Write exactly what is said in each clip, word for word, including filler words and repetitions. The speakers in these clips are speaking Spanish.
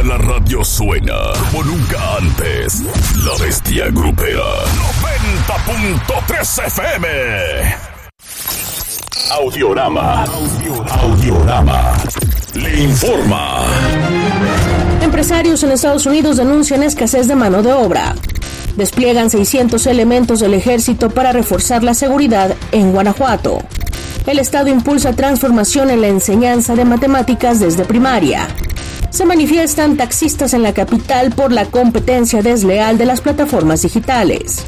La radio suena como nunca antes. La Bestia Grupera. noventa punto tres F M. Audiorama. Audiorama. Le informa. Empresarios en Estados Unidos denuncian escasez de mano de obra. Despliegan seiscientos elementos del ejército para reforzar la seguridad en Guanajuato. El Estado impulsa transformación en la enseñanza de matemáticas desde primaria. Se manifiestan taxistas en la capital por la competencia desleal de las plataformas digitales.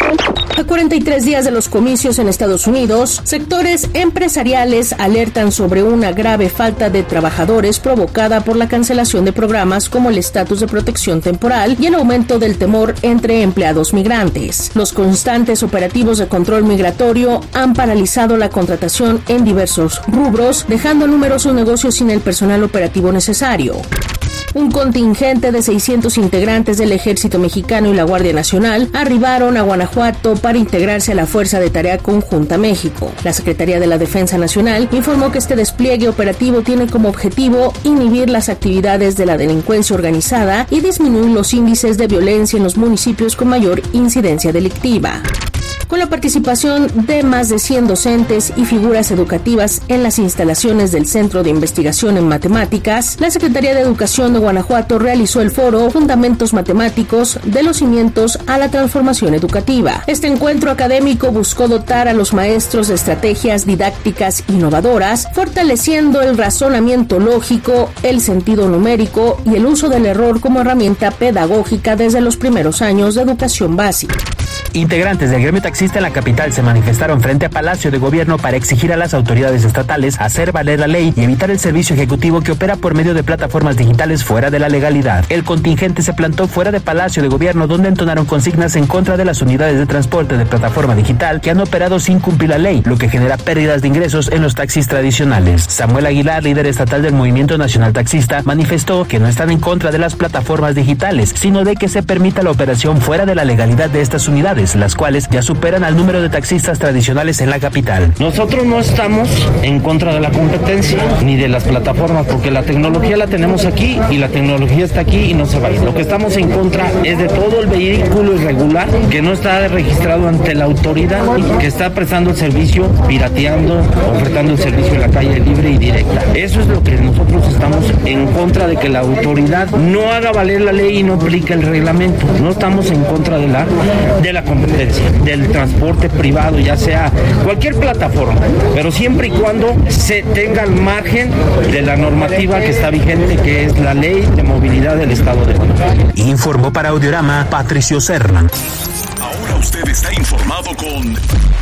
A cuarenta y tres días de los comicios en Estados Unidos, sectores empresariales alertan sobre una grave falta de trabajadores provocada por la cancelación de programas como el estatus de protección temporal y el aumento del temor entre empleados migrantes. Los constantes operativos de control migratorio han paralizado la contratación en diversos rubros, dejando numerosos negocios sin el personal operativo necesario. Un contingente de seiscientos integrantes del Ejército Mexicano y la Guardia Nacional arribaron a Guanajuato para integrarse a la Fuerza de Tarea Conjunta México. La Secretaría de la Defensa Nacional informó que este despliegue operativo tiene como objetivo inhibir las actividades de la delincuencia organizada y disminuir los índices de violencia en los municipios con mayor incidencia delictiva. Con la participación de más de cien docentes y figuras educativas en las instalaciones del Centro de Investigación en Matemáticas, la Secretaría de Educación de Guanajuato realizó el foro Fundamentos Matemáticos de los Cimientos a la Transformación Educativa. Este encuentro académico buscó dotar a los maestros de estrategias didácticas innovadoras, fortaleciendo el razonamiento lógico, el sentido numérico y el uso del error como herramienta pedagógica desde los primeros años de educación básica. Integrantes del gremio taxista en la capital se manifestaron frente a Palacio de Gobierno para exigir a las autoridades estatales hacer valer la ley y evitar el servicio ejecutivo que opera por medio de plataformas digitales fuera de la legalidad. El contingente se plantó fuera de Palacio de Gobierno, donde entonaron consignas en contra de las unidades de transporte de plataforma digital que han operado sin cumplir la ley, lo que genera pérdidas de ingresos en los taxis tradicionales. Samuel Aguilar, líder estatal del Movimiento Nacional Taxista, manifestó que no están en contra de las plataformas digitales, sino de que se permita la operación fuera de la legalidad de estas unidades, las cuales ya superan al número de taxistas tradicionales en la capital. Nosotros no estamos en contra de la competencia ni de las plataformas, porque la tecnología la tenemos aquí y la tecnología está aquí y no se va a ir. Lo que estamos en contra es de todo el vehículo irregular que no está registrado ante la autoridad, que está prestando el servicio, pirateando, ofertando el servicio en la calle libre y directa. Eso es lo que nosotros estamos en contra, de que la autoridad no haga valer la ley y no aplique el reglamento. No estamos en contra de la de la competencia, del transporte privado, ya sea cualquier plataforma, pero siempre y cuando se tenga al margen de la normativa que está vigente, que es la Ley de Movilidad del Estado de Guanajuato. Informó para Audiorama Patricio Serna. Ahora usted está informado con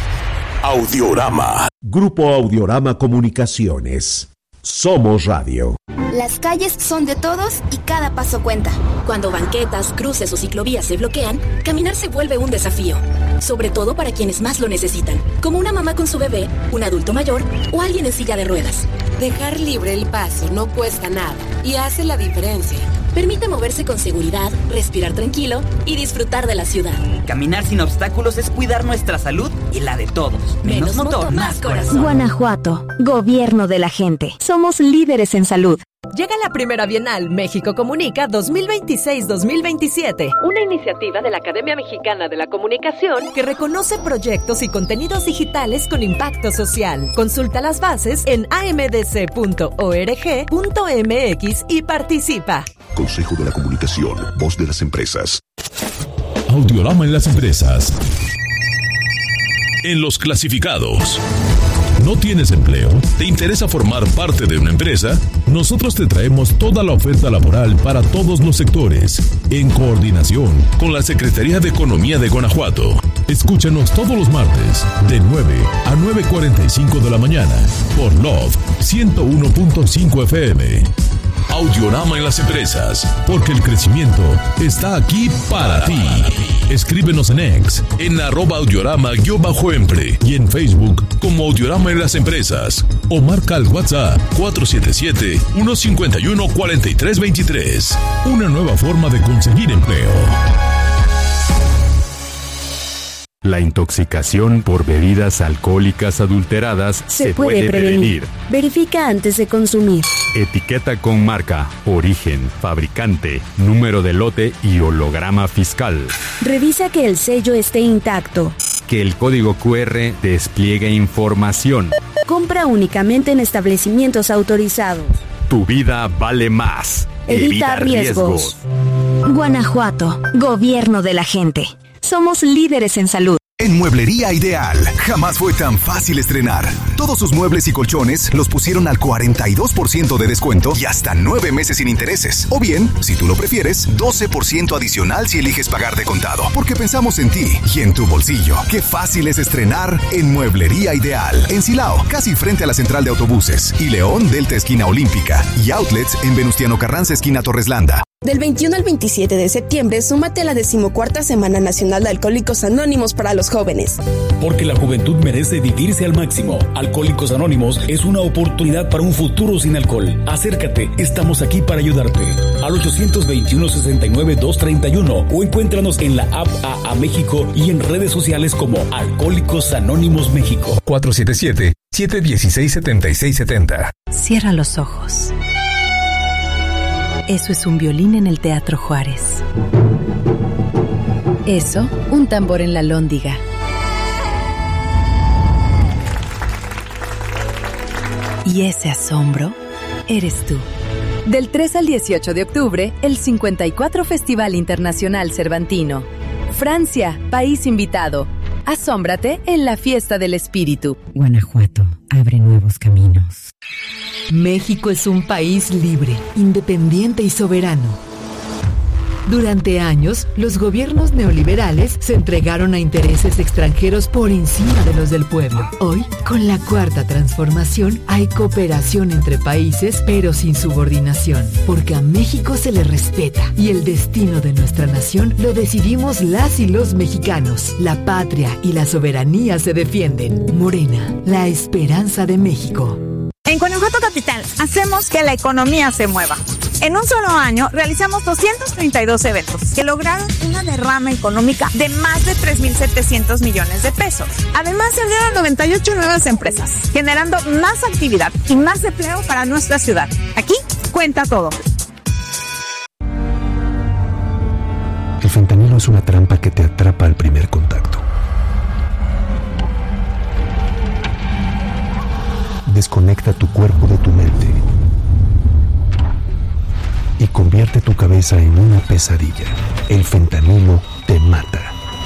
Audiorama. Grupo Audiorama Comunicaciones. Somos Radio. Las calles son de todos y cada paso cuenta. Cuando banquetas, cruces o ciclovías se bloquean, caminar se vuelve un desafío. Sobre todo para quienes más lo necesitan, como una mamá con su bebé, un adulto mayor o alguien en silla de ruedas. Dejar libre el paso no cuesta nada y hace la diferencia. Permite moverse con seguridad, respirar tranquilo y disfrutar de la ciudad. Caminar sin obstáculos es cuidar nuestra salud y la de todos. Menos, Menos motor, motor, más corazón. Guanajuato, gobierno de la gente. Somos líderes en salud. Llega la primera Bienal México Comunica dos mil veintiséis dos mil veintisiete, una iniciativa de la Academia Mexicana de la Comunicación que reconoce proyectos y contenidos digitales con impacto social. Consulta las bases en a m d c punto org punto m x y participa. Consejo de la Comunicación, voz de las empresas. Audiorama en las empresas. En los clasificados. ¿No tienes empleo? ¿Te interesa formar parte de una empresa? Nosotros te traemos toda la oferta laboral para todos los sectores, en coordinación con la Secretaría de Economía de Guanajuato. Escúchanos todos los martes, de nueve a nueve cuarenta y cinco de la mañana, por Love ciento uno punto cinco F M. Audiorama en las empresas, porque el crecimiento está aquí para ti. Escríbenos en X, en arroba audiorama-empre y en Facebook como Audiorama en las empresas. O marca al WhatsApp cuatro siete siete, uno cinco uno, cuatro tres dos tres. Una nueva forma de conseguir empleo. La intoxicación por bebidas alcohólicas adulteradas se, se puede, puede prevenir. prevenir. Verifica antes de consumir. Etiqueta con marca, origen, fabricante, número de lote y holograma fiscal. Revisa que el sello esté intacto. Que el código cu erre despliegue información. Compra únicamente en establecimientos autorizados. Tu vida vale más. Evita, Evita riesgos. riesgos. Guanajuato, gobierno de la gente. Somos líderes en salud. En Mueblería Ideal, jamás fue tan fácil estrenar. Todos sus muebles y colchones los pusieron al cuarenta y dos por ciento de descuento y hasta nueve meses sin intereses. O bien, si tú lo prefieres, doce por ciento adicional si eliges pagar de contado. Porque pensamos en ti y en tu bolsillo. Qué fácil es estrenar en Mueblería Ideal. En Silao, casi frente a la central de autobuses. Y León, Delta esquina Olímpica. Y outlets en Venustiano Carranza esquina Torreslanda. Del veintiuno al veintisiete de septiembre, súmate a la decimocuarta Semana Nacional de Alcohólicos Anónimos para los jóvenes. Porque la juventud merece vivirse al máximo. Alcohólicos Anónimos es una oportunidad para un futuro sin alcohol. Acércate, estamos aquí para ayudarte. Al ochocientos veintiuno, sesenta y nueve, doscientos treinta y uno o encuéntranos en la app A A México y en redes sociales como Alcohólicos Anónimos México. cuatro siete siete, siete uno seis, siete seis siete cero. Cierra los ojos. Eso es un violín en el Teatro Juárez. Eso, un tambor en la Lóndiga. Y ese asombro, eres tú. Del tres al dieciocho de octubre, el cincuenta y cuatro Festival Internacional Cervantino. Francia, país invitado. Asómbrate en la fiesta del espíritu. Guanajuato, abre nuevos caminos. México es un país libre, independiente y soberano. Durante años, los gobiernos neoliberales se entregaron a intereses extranjeros por encima de los del pueblo. Hoy, con la Cuarta Transformación, hay cooperación entre países, pero sin subordinación, porque a México se le respeta y el destino de nuestra nación lo decidimos las y los mexicanos. La patria y la soberanía se defienden. Morena, la esperanza de México. En Guanajuato Capital, hacemos que la economía se mueva. En un solo año, realizamos doscientos treinta y dos eventos que lograron una derrama económica de más de tres mil setecientos millones de pesos. Además, se abrieron noventa y ocho nuevas empresas, generando más actividad y más empleo para nuestra ciudad. Aquí cuenta todo. El fentanilo es una trampa que te atrapa al primer contacto. Desconecta tu cuerpo de tu mente y convierte tu cabeza en una pesadilla. El fentanilo te mata.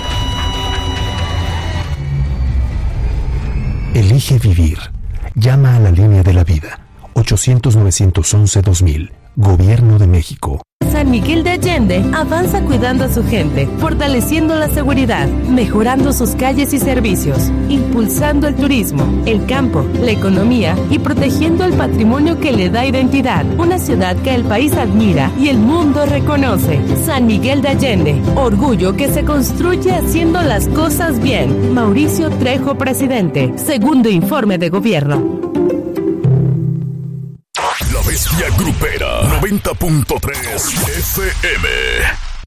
Elige vivir. Llama a la línea de la vida. ochocientos, novecientos once, dos mil. Gobierno de México. San Miguel de Allende avanza cuidando a su gente, fortaleciendo la seguridad, mejorando sus calles y servicios, impulsando el turismo, el campo, la economía y protegiendo el patrimonio que le da identidad. Una ciudad que el país admira y el mundo reconoce. San Miguel de Allende, orgullo que se construye haciendo las cosas bien. Mauricio Trejo, presidente. Segundo informe de gobierno. La Bestia Grupera noventa punto tres F M.